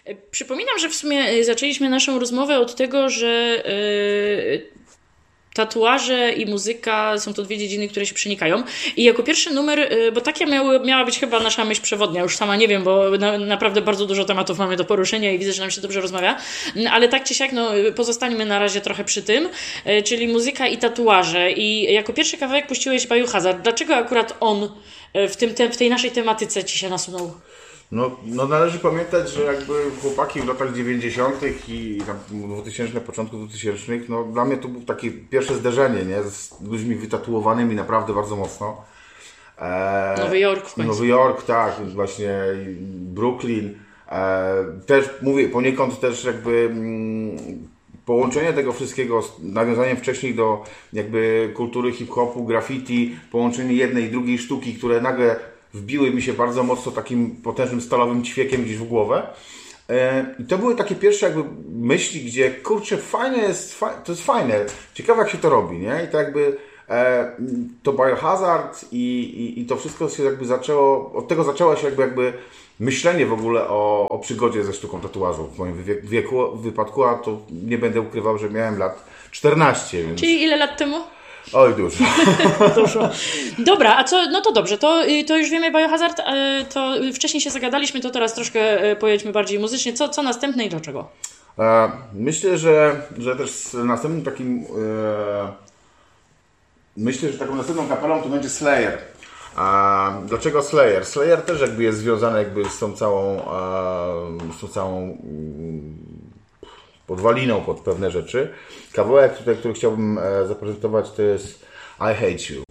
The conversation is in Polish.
Przypominam, że w sumie zaczęliśmy naszą rozmowę od tego, że tatuaże i muzyka są to dwie dziedziny, które się przenikają. I jako pierwszy numer, bo taka miała być chyba nasza myśl przewodnia, już sama nie wiem, bo naprawdę bardzo dużo tematów mamy do poruszenia i widzę, że nam się dobrze rozmawia, ale tak czy siak, pozostańmy na razie trochę przy tym, czyli muzyka i tatuaże. I jako pierwszy kawałek puściłeś Biohazard. Dlaczego akurat on w tej naszej tematyce ci się nasunął? No należy pamiętać, że jakby chłopaki w latach 90. i tam 2000, początku 2000, no dla mnie to było takie pierwsze zderzenie, nie? Z ludźmi wytatuowanymi naprawdę bardzo mocno. Nowy Jork w końcu. Nowy Jork, tak, właśnie Brooklyn. Też mówię, poniekąd też jakby połączenie tego wszystkiego z nawiązaniem wcześniej do jakby kultury hip-hopu, graffiti, połączenie jednej i drugiej sztuki, które nagle wbiły mi się bardzo mocno takim potężnym stalowym ćwiekiem gdzieś w głowę. I to były takie pierwsze jakby myśli, gdzie kurczę, fajne jest, to jest fajne, ciekawe jak się to robi, nie? I to jakby to Biohazard i to wszystko się jakby zaczęło, od tego zaczęło się jakby myślenie w ogóle o przygodzie ze sztuką tatuażu w moim wypadku, a to nie będę ukrywał, że miałem lat 14. Więc... Czyli ile lat temu? Oj, dużo. Dużo. Dobra, a co? No to dobrze, to już wiemy Biohazard, to wcześniej się zagadaliśmy, to teraz troszkę pojedźmy bardziej muzycznie. Co następne i dlaczego? Myślę, że też następnym takim myślę, że taką następną kapelą to będzie Slayer. Dlaczego Slayer? Slayer też jakby jest związany jakby z tą całą podwaliną pod pewne rzeczy. Kawałek tutaj, który chciałbym zaprezentować, to jest I Hate You.